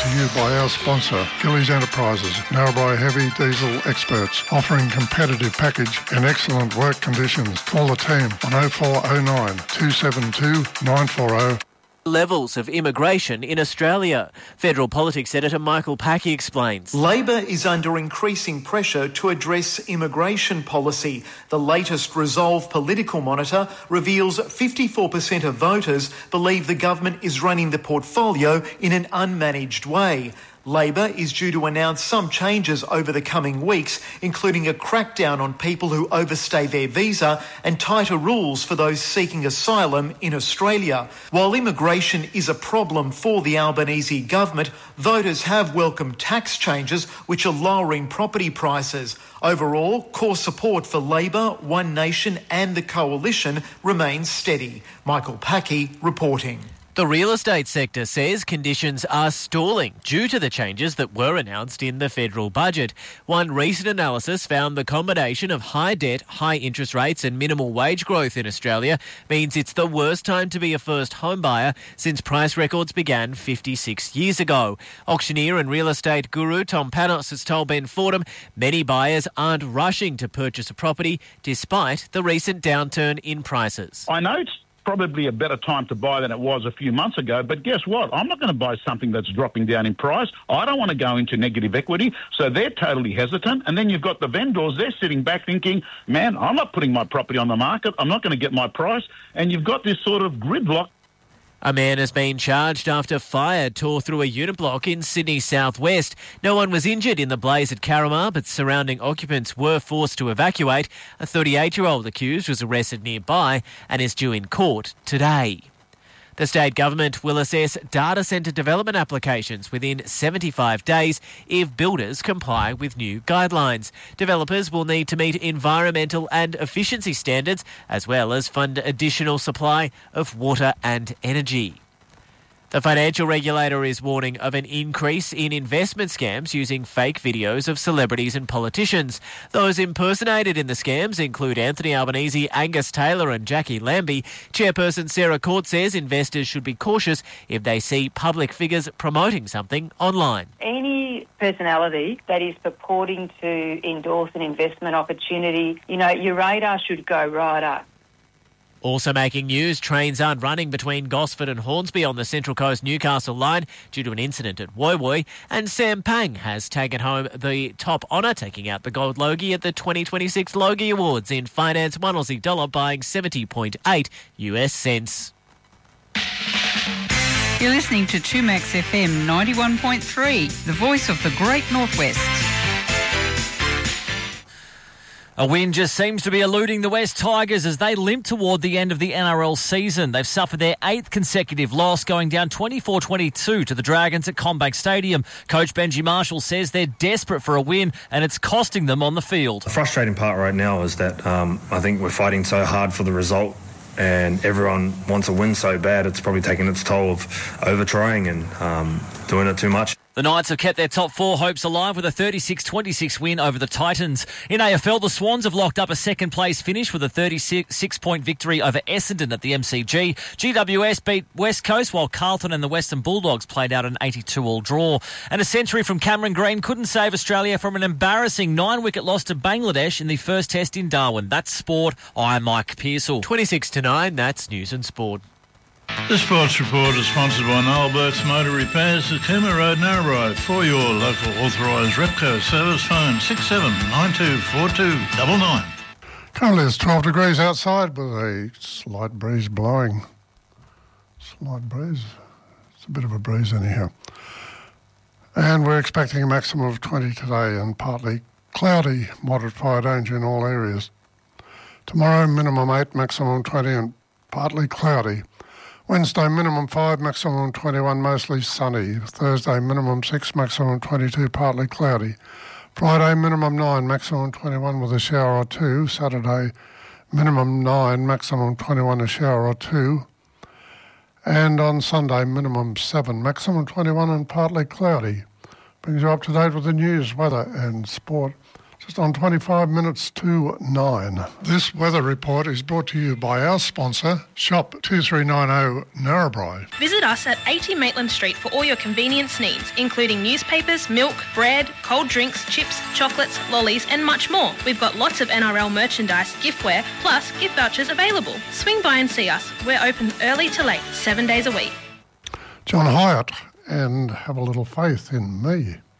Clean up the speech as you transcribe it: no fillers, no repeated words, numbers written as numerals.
to you by our sponsor, Gillies Enterprises, Narrabri heavy diesel experts, offering competitive package and excellent work conditions. Call the team on 0409 272 940. Levels of immigration in Australia. Federal Politics Editor Michael Packy explains. Labor is under increasing pressure to address immigration policy. The latest Resolve Political Monitor reveals 54% of voters believe the government is running the portfolio in an unmanaged way. Labor is due to announce some changes over the coming weeks, including a crackdown on people who overstay their visa and tighter rules for those seeking asylum in Australia. While immigration is a problem for the Albanese government, voters have welcomed tax changes which are lowering property prices. Overall, core support for Labor, One Nation and the Coalition remains steady. Michael Packy reporting. The real estate sector says conditions are stalling due to the changes that were announced in the federal budget. One recent analysis found the combination of high debt, high interest rates and minimal wage growth in Australia means it's the worst time to be a first home buyer since price records began 56 years ago. Auctioneer and real estate guru Tom Panos has told Ben Fordham many buyers aren't rushing to purchase a property despite the recent downturn in prices. I know it's probably a better time to buy than it was a few months ago, but guess what? I'm not going to buy something that's dropping down in price. I don't want to go into negative equity, so they're totally hesitant. And then you've got the vendors, they're sitting back thinking, man, I'm not putting my property on the market, I'm not going to get my price. And you've got this sort of gridlock. A man has been charged after fire tore through a unit block in Sydney's southwest. No one was injured in the blaze at Carramar, but surrounding occupants were forced to evacuate. A 38-year-old accused was arrested nearby and is due in court today. The state government will assess data centre development applications within 75 days if builders comply with new guidelines. Developers will need to meet environmental and efficiency standards as well as fund additional supply of water and energy. The financial regulator is warning of an increase in investment scams using fake videos of celebrities and politicians. Those impersonated in the scams include Anthony Albanese, Angus Taylor and Jackie Lambie. Chairperson Sarah Court says investors should be cautious if they see public figures promoting something online. Any personality that is purporting to endorse an investment opportunity, your radar should go right up. Also making news, trains aren't running between Gosford and Hornsby on the Central Coast Newcastle line due to an incident at Woy Woy, and Sam Pang has taken home the top honour, taking out the gold Logie at the 2026 Logie Awards in finance. $1 Aussie dollar buying 70.8 US cents. You're listening to 2Max FM 91.3, the voice of the Great Northwest. A win just seems to be eluding the West Tigers as they limp toward the end of the NRL season. They've suffered their 8th consecutive loss, going down 24-22 to the Dragons at CommBank Stadium. Coach Benji Marshall says they're desperate for a win and it's costing them on the field. The frustrating part right now is that I think we're fighting so hard for the result and everyone wants a win so bad it's probably taking its toll of over-trying and doing it too much. The Knights have kept their top 4 hopes alive with a 36-26 win over the Titans. In AFL, the Swans have locked up a second-place finish with a 36-point victory over Essendon at the MCG. GWS beat West Coast, while Carlton and the Western Bulldogs played out an 82-all draw. And a century from Cameron Green couldn't save Australia from an embarrassing 9-wicket loss to Bangladesh in the first test in Darwin. That's sport. I'm Mike Pearsall. 26-9, that's News and Sport. The Sports Report is sponsored by Noel Burt's Motor Repairs at Cooma Road, Narrabri. For your local authorised Repco service, phone 67924299. Currently it's 12 degrees outside with a slight breeze blowing. Slight breeze. It's a bit of a breeze anyhow. And we're expecting a maximum of 20 today and partly cloudy, moderate fire danger in all areas. Tomorrow minimum 8, maximum 20 and partly cloudy. Wednesday, minimum 5, maximum 21, mostly sunny. Thursday, minimum 6, maximum 22, partly cloudy. Friday, minimum 9, maximum 21 with a shower or 2. Saturday, minimum 9, maximum 21, a shower or 2. And on Sunday, minimum 7, maximum 21 and partly cloudy. Brings you up to date with the news, weather and sport. Just on 25 minutes to 9. This weather report is brought to you by our sponsor, Shop 2390 Narrabri. Visit us at 80 Maitland Street for all your convenience needs, including newspapers, milk, bread, cold drinks, chips, chocolates, lollies and much more. We've got lots of NRL merchandise, giftware, plus gift vouchers available. Swing by and see us. We're open early to late, 7 days a week. John Hyatt, and Have a Little Faith in Me.